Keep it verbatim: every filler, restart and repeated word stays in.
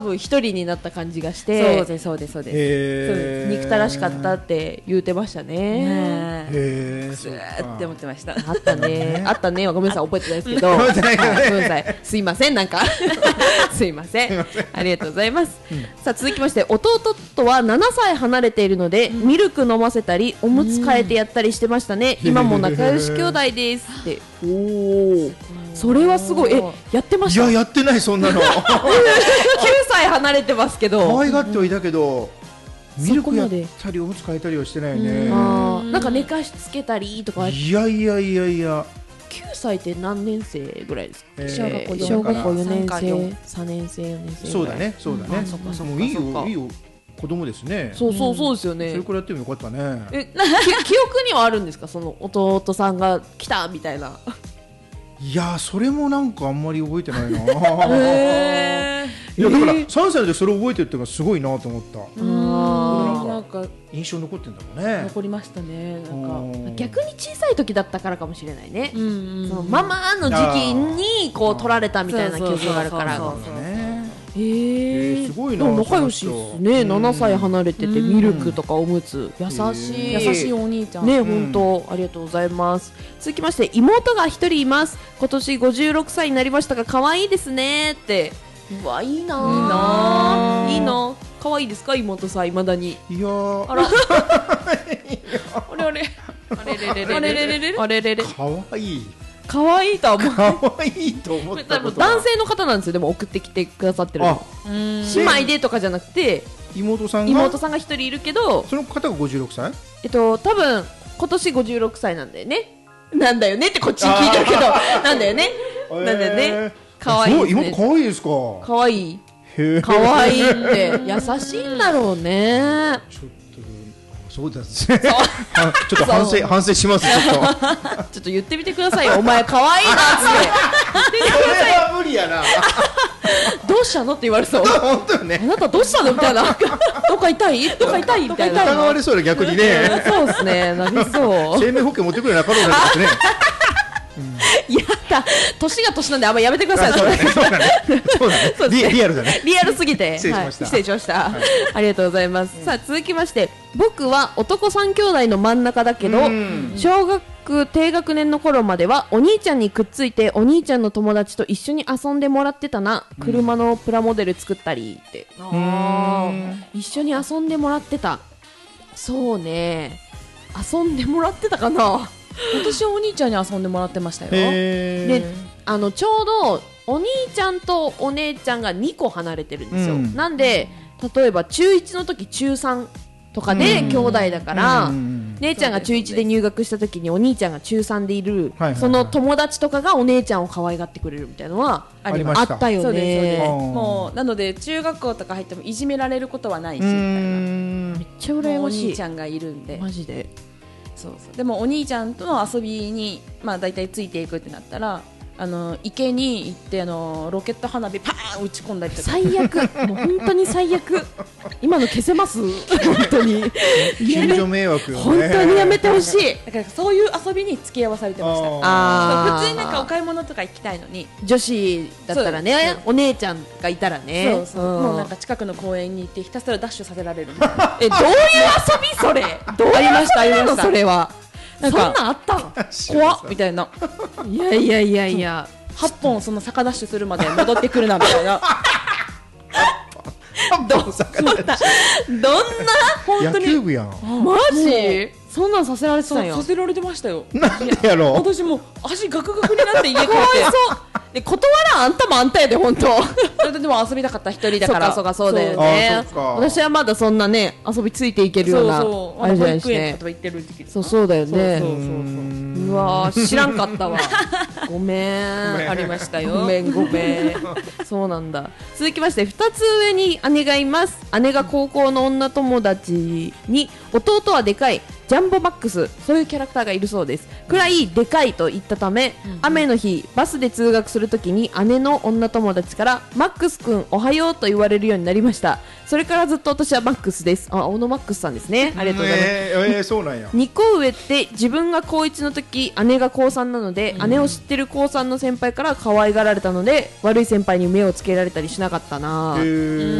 一人になった感じがして、 そうですそうですそうです、 へー、憎たらしかったって言うてましたね。 ねへー、 ずーって思ってました。 あったねあったねはごめんなさい覚えてないですけど覚えてないけどねはいごめんなさい、すいませんなんかすいませんありがとうございます、うん、さあ続きまして、弟とはななさい離れているので、うん、ミルク飲ませたりおむつ替えてやったりしてましたね、うん、今も仲良し兄弟ですっておー、それはすごい。え、やってました？ いや、やってない、そんなのきゅうさい離れてますけど可愛がってはいたけど、うん、ミルクやったりおむつ替えたりはしてないね。 あ、なんか寝かしつけたりとか。 いやいやいやいや、 きゅうさいって何年生ぐらいですか？ えー、小学校小学校よねん生、さんねん生、よねん生。 そうだね、そうだね、 そっかそっか、 もういいよいいよ、子供ですね。 そうそうそうですよね。 それくらいやってもよかったね。 え、記憶にはあるんですか、その弟さんが来たみたいな。 いや、それもなんかあんまり覚えてないなへー、いやだからさんさいでそれを覚えてるっていうのがすごいなと思った。 あー、 なんか印象残ってんだろうね。 残りましたね。なんか逆に小さい時だったからかもしれないね、 うんうん、 そのママの時期にこう取られたみたいな記憶があるから。えー、 すごいな。 でも仲良しですね。ななさい離れててミルクとかおむつ優しい優しいお兄ちゃんね、本当ありがとうございます。続きまして、妹が一人います。今年ごじゅうろくさいになりましたが可愛いですねって。うわ、いいなー、いいな。可愛いですか妹さん、未だに。 いやー、 あらあれあれあれれれれあれれれれあれれれ可愛い可愛いとは思う。 可愛いと思ったことは男性の方なんですよ。でも送ってきてくださってるの。姉妹でとかじゃなくて、 妹さんが妹さんが一人いるけど、 その方がごじゅうろくさい？ えっと多分今年ごじゅうろくさいなんだよね。なんだよねってこっちに聞いてるけど、なんだよね。なんだよね。可愛いですね。 妹可愛いですか？ 可愛い。可愛いって優しいんだろうね。 ちょっとそうですね。ちょっと反省反省します。ちょっとちょっと言ってみてくださいよ。お前可愛いなって。 それは無理やな。 どうしたのって言われそう。 本当よね。 あなたどうしたのみたいな。どっか痛い？どっか痛いみたいな。 疑われそうで逆にね。 そうですね。なりそう。 生命保険持ってくれなかろうですね。 やだ、年が年なんであんまやめてください。それそうだね、そうだね、リアルだね、 リアルすぎて失礼しました、 失礼しました。ありがとうございます。さあ続きまして、僕は男三兄弟の真ん中だけど、小学低学年の頃まではお兄ちゃんにくっついてお兄ちゃんの友達と一緒に遊んでもらってたな。車のプラモデル作ったりって、あ一緒に遊んでもらってた。そうね、遊んでもらってたかな。 私はお兄ちゃんに遊んでもらってましたよ。 で、あのちょうどお兄ちゃんとお姉ちゃんがにこ離れてるんですよ、うん、なんで例えば中いちの時中さんとかで兄弟だから、うん、姉ちゃんが中いちで入学した時にお兄ちゃんが中さんでいる、はいはいはい、その友達とかがお姉ちゃんを可愛がってくれるみたいなのはありました。あったよね。そうですそうです。 もうなので中学校とか入ってもいじめられることはないしみたいな。 めっちゃ羨ましい。 お兄ちゃんがいるんでマジで。 そうそう。でもお兄ちゃんとの遊びにまあだいたいついていくってなったら、あの池に行ってあのロケット花火パーン打ち込んだりとか。最悪。もう本当に最悪。今の消せます？本当に。 近所迷惑よね。 本当にやめてほしい。 だからそういう遊びに付き合わされてました。あ普通になんかお買い物とか行きたいのに、 女子だったらね、お姉ちゃんがいたらね。 そうそう。もうなんか近くの公園に行ってひたすらダッシュさせられるみたいな。 えどういう遊びそれ？どういう遊びなのそれは？ なんかそんなんあったの？怖っみたいな。 いやいやいやいや。 はっぽんその坂ダッシュするまで戻ってくるなみたいな。 どんなどんな本当に野球部やん。 マジ？そんなんさせられてたんや。 させられてましたよ。 なんでやろう。 私もう足ガクガクになって家帰って。 かわいそう。で断らんあんたもあんたやで本当。 でも遊びたかった一人だから。 そうかそうだよね。私はまだそんなね遊びついていけるようなあれじゃないしね。 そうそうだよね。うわ知らんかったわ。ごめんありましたよ。ごめんごめん。そうなんだ。続きましてふたつ上に姉がいます。姉が高校の女友達に弟はでかい。 ジャンボマックス、そういうキャラクターがいるそうです。くらいでかいと言ったため、うん、雨の日バスで通学するときに姉の女友達からマックスくんおはようと言われるようになりました。それからずっと私はマックスです。あ、小野マックスさんですね。ありがとうございます。 えー、えー、そうなんや。 にこ上って自分が高いちの時姉が高さんなので、うん、姉を知ってる高さんの先輩から可愛がられたので悪い先輩に目をつけられたりしなかったな。